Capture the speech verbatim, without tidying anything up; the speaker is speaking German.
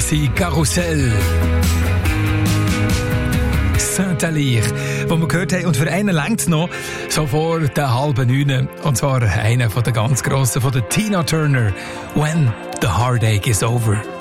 sie Karussell. Saint-Alir, wo wir gehört haben. Und für einen längt es noch, so vor der halben Neune. Und zwar einer von der ganz Grossen, von der Tina Turner. When the Heartache is Over.